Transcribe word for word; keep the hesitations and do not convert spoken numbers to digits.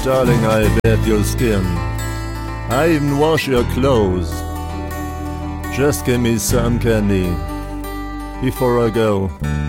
darling, I bet your skin. I even wash your clothes. Just give me some candy before I go.